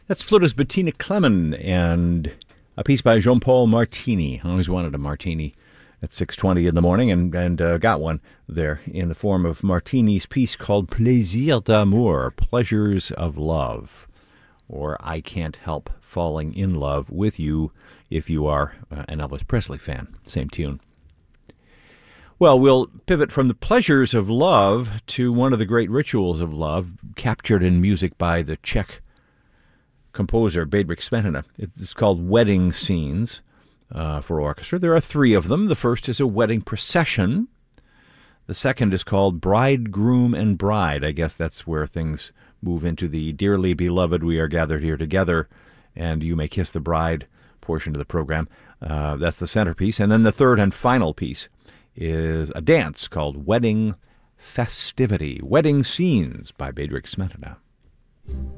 That's flutist Bettina Clement and a piece by Jean-Paul Martini. I always wanted a martini at 6:20 in the morning and got one there in the form of Martini's piece called Plaisir d'amour, Pleasures of Love, or I Can't Help Falling in Love with You if you are an Elvis Presley fan. Same tune. Well, we'll pivot from the pleasures of love to one of the great rituals of love captured in music by the Czech composer Bedřich Smetana. It's called Wedding Scenes for orchestra. There are three of them. The first is a wedding procession. The second is called Bridegroom and Bride. I guess that's where things move into the Dearly Beloved, We Are Gathered Here Together, and You May Kiss the Bride portion of the program. That's the centerpiece. And then the third and final piece is a dance called Wedding Festivity, Wedding Scenes by Bedřich Smetana.